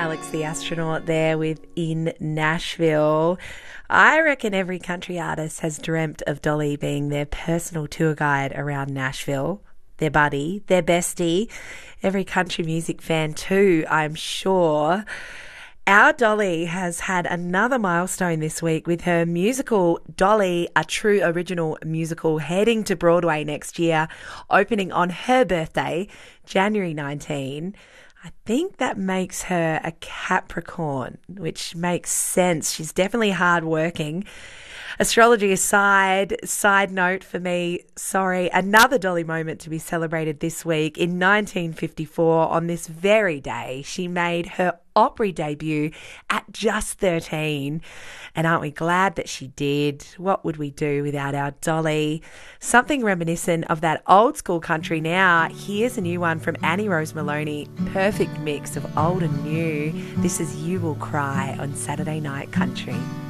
Alex the Astronaut there with In Nashville. I reckon every country artist has dreamt of Dolly being their personal tour guide around Nashville, their buddy, their bestie. Every country music fan too, I'm sure. Our Dolly has had another milestone this week with her musical Dolly, a true original musical, heading to Broadway next year, opening on her birthday, January 19. I think that makes her a Capricorn, which makes sense. She's definitely hardworking. Astrology aside, side note for me, another Dolly moment to be celebrated this week. In 1954, on this very day, she made her Opry debut at just 13. And aren't we glad that she did? What would we do without our Dolly? Something reminiscent of that old school country now. Here's a new one from Annie Rose Maloney. Perfect mix of old and new. This is You Will Cry on Saturday Night Country.